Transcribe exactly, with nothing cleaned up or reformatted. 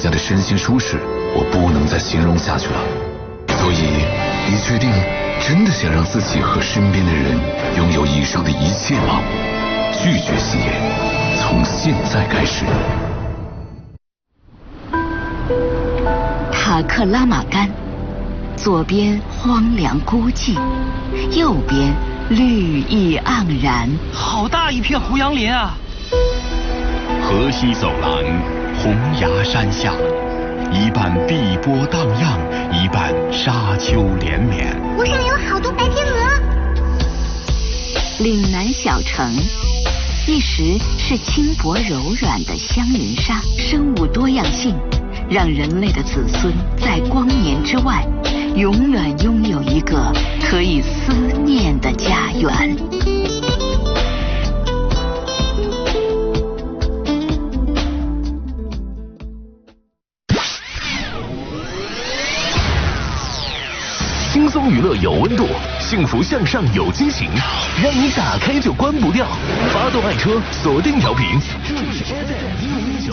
家的身心舒适，我不能再形容下去了。所以，你确定真的想让自己和身边的人拥有以上的一切吗？拒绝吸烟，从现在开始。 塔克拉玛干，左边荒凉孤寂，右边绿意盎然。 好大一片胡杨林啊！ 河西走廊，红崖山下，一半碧波荡漾，一半沙丘连绵。 湖上有好多白天鹅。 岭南小城，一时是轻薄柔软的香云纱，生物多样性让人类的子孙在光年之外永远拥有一个可以思念的家园。 轻松娱乐有温度，幸福向上有激情，让你打开就关不掉。发动爱车，锁定调频，这里是 F M 一零一九。